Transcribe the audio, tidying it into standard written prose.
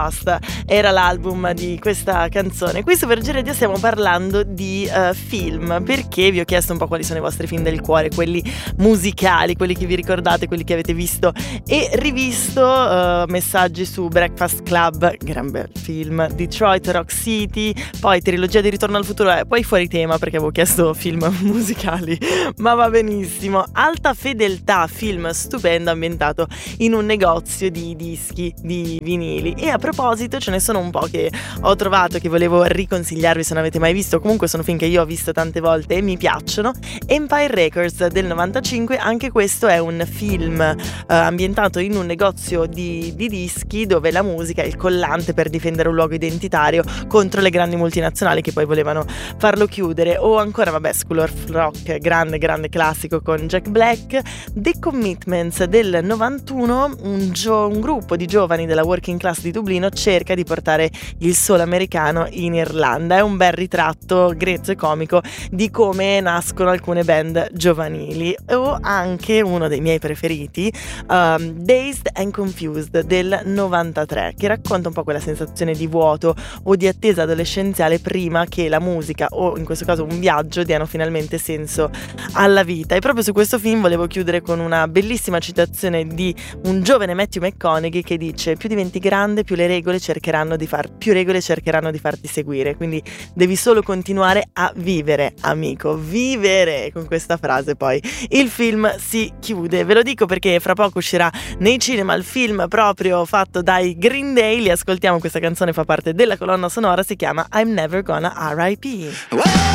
Basta, era l'album di questa canzone. Qui su Vergine Radio stiamo parlando di film, perché vi ho chiesto un po' quali sono i vostri film del cuore, quelli musicali, quelli che vi ricordate, quelli che avete visto e rivisto. Messaggi su Breakfast Club, gran bel film, Detroit Rock City, poi trilogia di Ritorno al futuro, poi fuori tema perché avevo chiesto film musicali, ma va benissimo. Alta fedeltà, film stupendo ambientato in un negozio di dischi, di vinili. E a proposito ce ne sono un po' che ho trovato che volevo riconsigliarvi se non avete mai visto, comunque sono film che io ho visto tante volte e mi piacciono. Empire Records del 95, anche questo è un film ambientato in un negozio di dischi dove la musica è il collante per difendere un luogo identitario contro le grandi multinazionali che poi volevano farlo chiudere. O ancora School of Rock, grande classico con Jack Black. The Commitments del 91, un gruppo di giovani della working class di Dublino cerca di portare il sole americano in Irlanda. È un bel ritratto grezzo e comico di come nascono alcune band giovanili. O anche uno dei miei preferiti, Dazed and Confused del 93, che racconta un po' quella sensazione di vuoto o di attesa adolescenziale prima che la musica o in questo caso un viaggio diano finalmente senso alla vita. E proprio su questo film volevo chiudere con una bellissima citazione di un giovane Matthew McConaughey che dice: più diventi grande, più regole cercheranno di farti seguire, quindi devi solo continuare a vivere, amico, vivere. Con questa frase poi il film si chiude. Ve lo dico perché fra poco uscirà nei cinema il film proprio fatto dai Green Day. Li ascoltiamo, questa canzone fa parte della colonna sonora, si chiama I'm Never Gonna R.I.P.